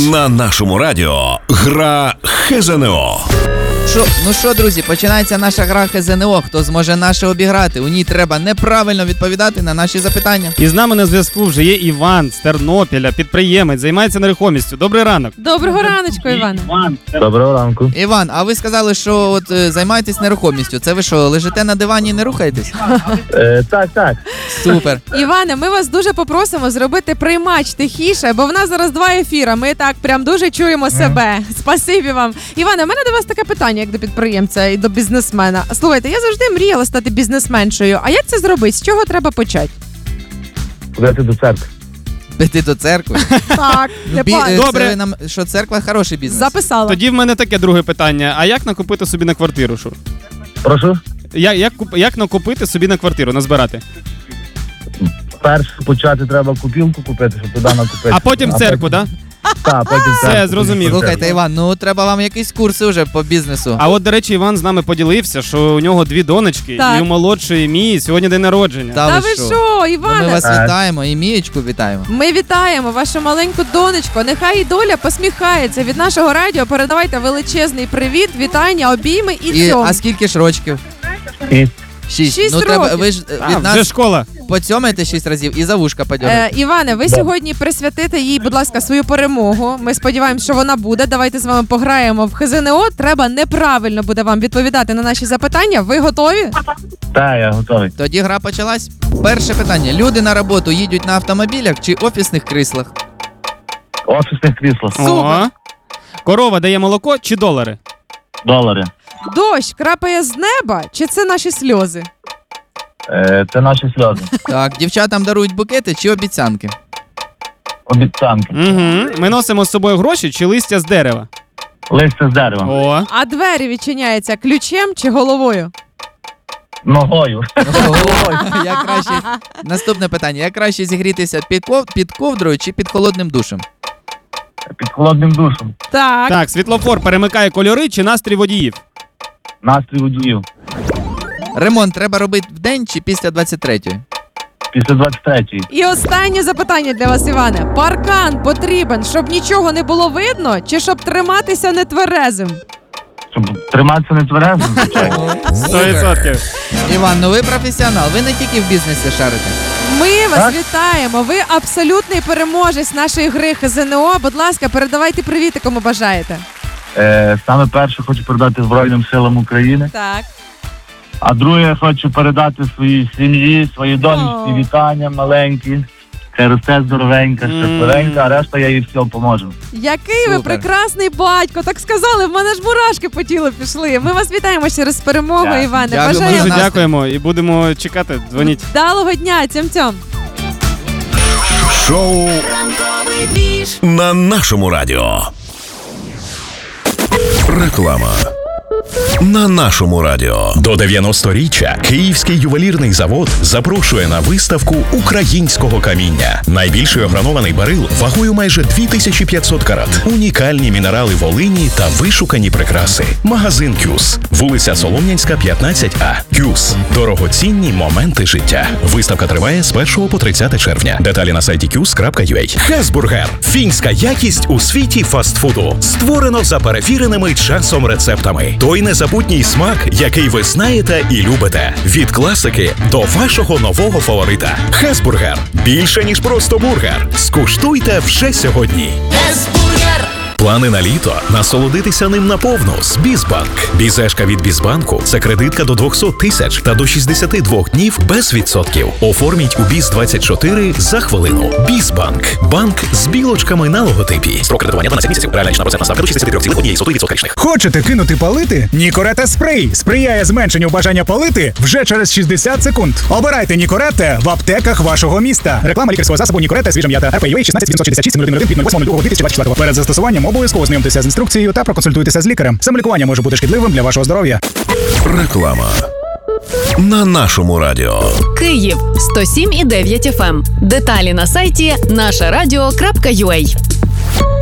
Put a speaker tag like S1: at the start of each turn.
S1: На нашому радіо гра ХЗНО.
S2: Ну що, друзі, починається наша гра ХЗНО. Хто зможе наше обіграти? У ній треба неправильно відповідати на наші запитання.
S3: І з нами на зв'язку вже є Іван з Тернопіля, підприємець, займається нерухомістю. Добрий ранок.
S4: Доброго раночку, Іване.
S5: Доброго ранку.
S2: Іван, а ви сказали, що займаєтесь нерухомістю. Це ви що, лежите на дивані і не рухаєтесь?
S5: Так.
S2: Супер.
S4: Іване, ми вас дуже попросимо зробити приймач тихіше, бо в нас зараз 2 ефіри. Ми так прям дуже чуємо себе. Спасибі вам. Іване, у мене до вас таке питання, як до підприємця і до бізнесмена. Слухайте, я завжди мріяла стати бізнесменшою. А як це зробити? З чого треба почати?
S5: Ходити до церкви.
S2: Піти до церкви.
S4: Так,
S3: Добре.
S2: Це нам, що церква хороший бізнес.
S4: записала.
S3: Тоді в мене таке друге питання. А як накопити собі на квартиру, Шур?
S5: Прошу?
S3: Як накопити собі на квартиру, назбирати?
S5: Перше почати треба купілку купити, щоб туди накупити.
S3: А потім в церкву, так?
S5: Так, потім в церкву.
S3: Все, зрозумів.
S2: Слухайте, Іван, ну треба вам якісь курси вже по бізнесу.
S3: А от, до речі, Іван з нами поділився, що у нього 2 донечки,
S4: Так.
S3: і у молодшої Мії сьогодні день народження.
S4: Та ви що,
S2: Ну, ми
S4: Іване?
S2: вас
S5: Так.
S2: вітаємо і Мієчку вітаємо.
S4: Ми вітаємо вашу маленьку донечку. Нехай і доля посміхається. Від нашого радіо передавайте величезний привіт, вітання, обійми і цьому.
S2: А скільки ж рочків?
S5: І
S2: 6.
S4: 6
S2: Ну треба,
S4: років.
S2: ви ж
S3: А,
S2: від
S3: вже
S2: нас
S3: школа.
S2: поцьомаєте 6 разів і за вушка подьорите.
S4: Іване, ви сьогодні присвятите їй, будь ласка, свою перемогу. Ми сподіваємося, що вона буде. Давайте з вами пограємо в ХЗНО. Треба неправильно буде вам відповідати на наші запитання. Ви готові?
S5: Так, я готовий.
S2: Тоді гра почалась. Перше питання. Люди на роботу їдуть на автомобілях чи офісних кріслах?
S5: Офісне крісло.
S3: О. Корова дає молоко чи долари?
S5: Долари.
S4: Дощ крапає з неба, чи це наші сльози?
S5: Це наші сльози.
S2: Так, дівчатам дарують букети чи обіцянки?
S5: Обіцянки.
S3: Угу. Ми носимо з собою гроші чи листя з дерева?
S5: Листя з дерева.
S3: О.
S4: А двері відчиняються ключем чи головою?
S5: Ногою.
S2: Ой, як краще. Наступне питання. Як краще зігрітися під ковдрою чи під холодним душем?
S5: Під холодним душем.
S4: Так.
S3: Так, світлофор перемикає кольори чи настрій водіїв?
S5: Настрій водіїв.
S2: Ремонт треба робити вдень чи після 23-ї?
S5: Після 23-ї.
S4: І останнє запитання для вас, Іване. Паркан потрібен, щоб нічого не було видно, чи щоб триматися нетверезим?
S5: Щоб триматися не тверезим, звичайно.
S3: 100%.
S2: Іван, ну ви професіонал, ви не тільки в бізнесі шарите.
S4: Ми вас
S5: Так?
S4: вітаємо. Ви абсолютний переможець нашої гри ХЗНО. Будь ласка, передавайте привіти, кому бажаєте.
S5: Саме перше хочу передати Збройним силам України.
S4: Так.
S5: А друге хочу передати своїй сім'ї, своїй донечці вітання маленькі. Хай росте здоровенька, щасливенька, а решта я їй все поможу.
S4: Який ви
S2: Супер.
S4: прекрасний батько. Так сказали, в мене ж мурашки по тілу пішли. Ми вас вітаємо ще раз з перемогою,
S5: Так.
S4: Іване.
S2: Дякую,
S4: Бажаємо
S3: Дуже
S2: Настрій.
S3: дякуємо і будемо чекати. Дзвоніть.
S4: вдалого дня. Цьом-цьом.
S1: Шоу на нашому радіо. Реклама. На нашому радіо.
S6: До 90-річчя Київський ювелірний завод запрошує на виставку українського каміння. Найбільший огранований барил вагою майже 2500 карат. Унікальні мінерали Волині та вишукані прикраси. Магазин «Кюс». Вулиця Солом'янська, 15А. «Кюс». Дорогоцінні моменти життя. Виставка триває з 1 по 30 червня. Деталі на сайті kюс.ua. Хесбургер. Фінська якість у світі фастфуду. Створено за перевіреними часом рецептами. Той незабутній смак, який ви знаєте і любите. Від класики до вашого нового фаворита. Хесбургер. Більше, ніж просто бургер. Скуштуйте вже сьогодні. Плани на літо – насолодитися ним наповну з Бізбанк. Бізешка від Бізбанку – це кредитка до 200 тисяч та до 62 днів без відсотків. Оформіть у Біз-24 за хвилину. Бізбанк. Банк з білочками на логотипі. Строк кредитування 12 місяців. Реальна річна процентна ставка до 63,1% річних.
S7: Хочете кинути палити? Нікорета спрей сприяє зменшенню бажання палити вже через 60 секунд. Обирайте Нікорете в аптеках вашого міста. Реклама лікарського засобу Нікорете свіжа м'ята. РПЮА 16 766 від 08.02.2024. Перед застосуванням обов'язково ознайомтеся з інструкцією та проконсультуйтеся з лікарем. Самолікування може бути шкідливим для вашого здоров'я.
S1: Реклама. На нашому радіо.
S8: Київ 107,9 FM. Деталі на сайті нашарадіо.ua.